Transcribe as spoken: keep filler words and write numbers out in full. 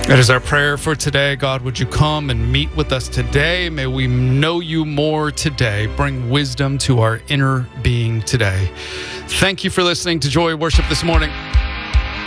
That is our prayer for today. God, would you come and meet with us today? May we know you more today. Bring wisdom to our inner being today. Thank you for listening to Joy Worship this morning.